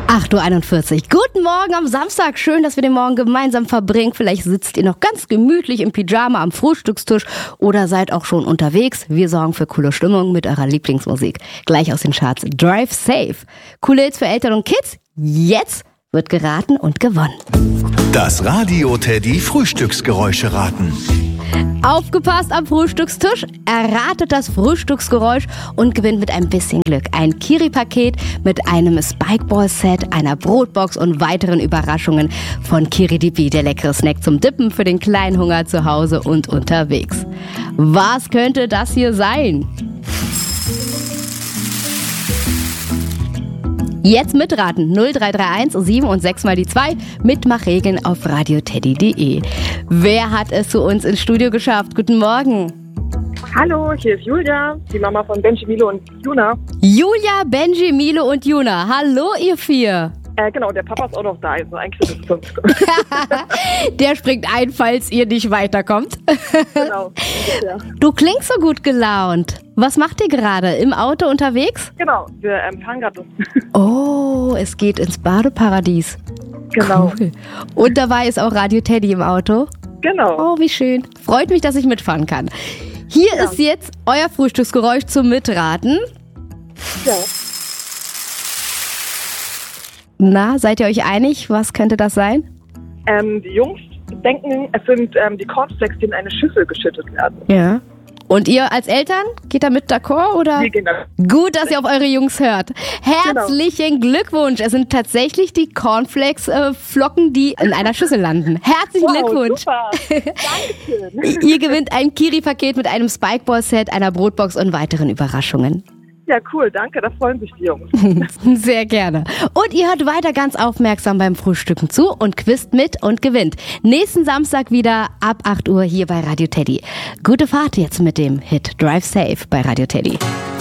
8:41 Uhr. Guten Morgen am Samstag. Schön, dass wir den Morgen gemeinsam verbringen. Vielleicht sitzt ihr noch ganz gemütlich im Pyjama am Frühstückstisch oder seid auch schon unterwegs. Wir sorgen für coole Stimmung mit eurer Lieblingsmusik. Gleich aus den Charts Drive Safe. Coole Hits für Eltern und Kids. Jetzt wird geraten und gewonnen. Das Radio Teddy Frühstücksgeräusche raten. Aufgepasst am Frühstückstisch, erratet das Frühstücksgeräusch und gewinnt mit ein bisschen Glück ein Kiri-Paket mit einem Spikeball-Set, einer Brotbox und weiteren Überraschungen von Kiri-Dibi, der leckere Snack zum Dippen für den kleinen Hunger zu Hause und unterwegs. Was könnte das hier sein? Jetzt mitraten 0331 7 und 6 mal die 2. Mitmachregeln auf radioteddy.de. Wer hat es zu uns ins Studio geschafft? Guten Morgen. Hallo, hier ist Julia, die Mama von Benji, Milo und Juna. Julia, Benji, Milo und Juna. Hallo ihr 4. Genau, der Papa ist auch noch da, also eigentlich ist es 5. Der springt ein, falls ihr nicht weiterkommt. Genau. Ja. Du klingst so gut gelaunt. Was macht ihr gerade? Im Auto unterwegs? Genau, wir fahren gerade. Oh, es geht ins Badeparadies. Genau. Cool. Und dabei ist auch Radio Teddy im Auto? Genau. Oh, wie schön. Freut mich, dass ich mitfahren kann. Hier ist jetzt euer Frühstücksgeräusch zum Mitraten. Ja. Na, seid ihr euch einig? Was könnte das sein? Die Jungs denken, es sind die Cornflakes, die in eine Schüssel geschüttet werden. Ja. Und ihr als Eltern, geht da mit d'accord, oder? Wir gehen da. Gut, dass ihr auf eure Jungs hört. Herzlichen Glückwunsch. Es sind tatsächlich die Cornflakes-Flocken, die in einer Schüssel landen. Herzlichen Glückwunsch. Super. Dankeschön. Ihr gewinnt ein Kiri-Paket mit einem Spikeball-Set, einer Brotbox und weiteren Überraschungen. Ja, cool, danke, da freuen sich die Jungs. Sehr gerne. Und ihr hört weiter ganz aufmerksam beim Frühstücken zu und quizt mit und gewinnt. Nächsten Samstag wieder ab 8 Uhr hier bei Radio Teddy. Gute Fahrt jetzt mit dem Hit Drive Safe bei Radio Teddy.